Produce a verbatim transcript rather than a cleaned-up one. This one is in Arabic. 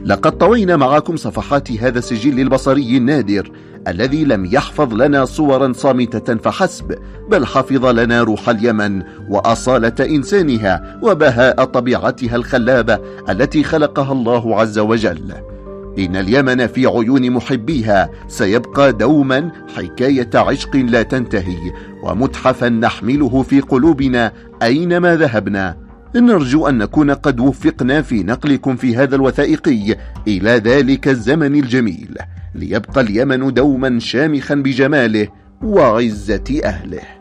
لقد طوينا معكم صفحات هذا السجل البصري النادر الذي لم يحفظ لنا صورا صامتة فحسب، بل حفظ لنا روح اليمن وأصالة إنسانها وبهاء طبيعتها الخلابة التي خلقها الله عز وجل. إن اليمن في عيون محبيها سيبقى دوما حكاية عشق لا تنتهي، ومتحفا نحمله في قلوبنا أينما ذهبنا. نرجو أن نكون قد وفقنا في نقلكم في هذا الوثائقي إلى ذلك الزمن الجميل، ليبقى اليمن دوما شامخا بجماله وعزة أهله.